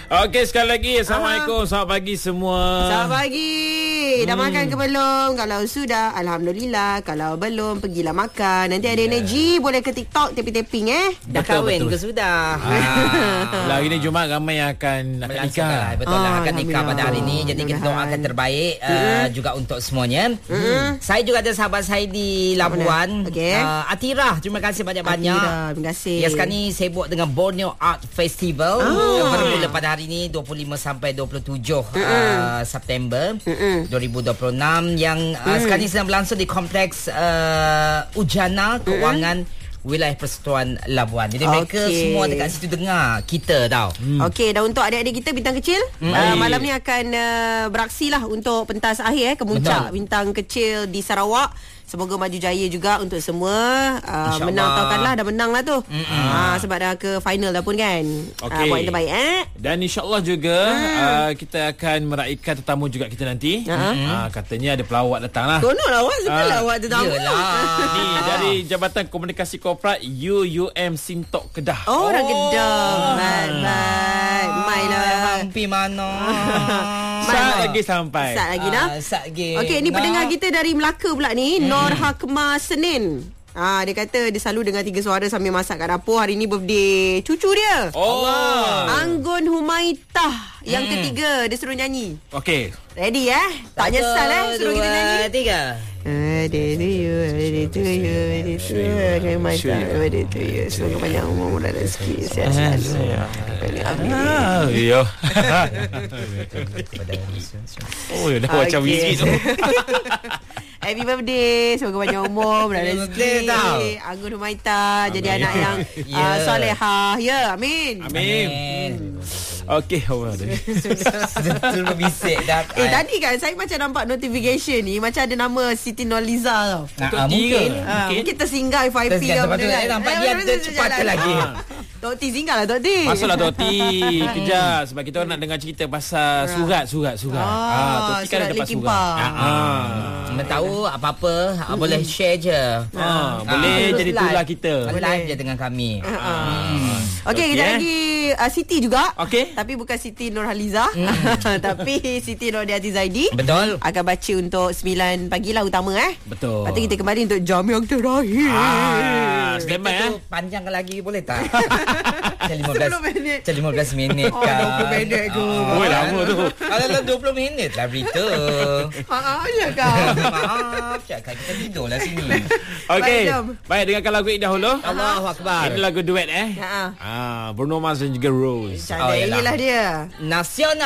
Okey, sekali lagi Assalamualaikum. Selamat pagi semua. Selamat pagi. Dah makan ke belum? Kalau sudah, Alhamdulillah. Kalau belum, pergilah makan. Nanti ada energi, boleh ke TikTok tapping-tapping Dah kahwin ke sudah? Hari ni Jumaat ramai yang akan nikah. Betul lah, akan nikah pada hari ni. Jadi kita doakan terbaik juga untuk semuanya. Saya juga ada sahabat saya di Labuan. Atira, terima kasih banyak-banyak. Atira, terima kasih. Ya, sekarang ni sibuk dengan Borneo Art Festival. Bermula pada hari ni 25 sampai 27 September 2026 yang sekarang ni sedang berlangsung di Kompleks Ujana Kewangan Wilayah Persekutuan Labuan. Jadi mereka semua dekat situ dengar kita tau. Okey, dan untuk adik-adik kita bintang kecil, malam ni akan beraksi lah untuk pentas akhir kemuncak bintang kecil di Sarawak. Semoga maju jaya juga untuk semua. Menang tahukanlah, dah menang lah tu. Sebab dah ke final dah pun kan. Buat yang terbaik Dan insyaAllah juga kita akan meraihkan tetamu juga kita nanti. Katanya ada pelawak datang lah. Konon lah awak, sebab awak tetamu. Ni dari Jabatan Komunikasi Korporat UUM Sintok Kedah. Orang Kedah. Baik. Mai lah. Hampi mana? Saat lagi sampai. Saat lagi dah. Okey, ni pendengar kita dari Melaka pula ni, Nur Hakma Senin. Dia kata dia selalu dengar 3 suara sambil masak kat dapur. Hari ni birthday cucu dia. Anggun Humaitah yang ketiga. Dia suruh nyanyi. Okey. Ready tak nyesal suruh kita nyanyi. 3. Birthday to you. Semoga banyak umur dan rezeki. Sihat selalu. Ya. Dah macam whisky tu. Happy birthday. Semoga banyak umur dan rezeki. Anggun Humaitah jadi anak yang solehah. Ya, amin. Okey, Betul berbisik dah. Tadi kan saya macam nampak notification ni macam ada nama Siti Nurhaliza tau. Mungkin tersinggah FYP ke apa kan. Nampak dia ada cepat lagi. Tok T singgah lah Tok T. Masalah Tok T. Kejap sebab kita nak dengar cerita pasal surat. Tok T kan ada dapat surat. Tahu apa-apa boleh share je. Boleh jadi itulah kita. Live je dengan kami. Okey, kita lagi Siti juga. Okey. Tapi bukan Siti Nurhaliza. Tapi Siti Nurhayati Zaidi. Betul. Akan baca untuk 9 pagi lah utama Betul. Lepas tu kita kembali untuk jam yang terakhir. Standby Panjangkan lagi boleh tak? 15 minit. 15 minit kan. 20 minit tu. Lama tu. Kalau 20 minit lah berita. Ya kau. Maaf, cakap kita tidur lah sini. Okey. Baik, dengarkan lagu ini dahulu. Allahu Akbar. Ini lagu duet Bruno Mars dan juga Rose. Inilah dia. Nasional.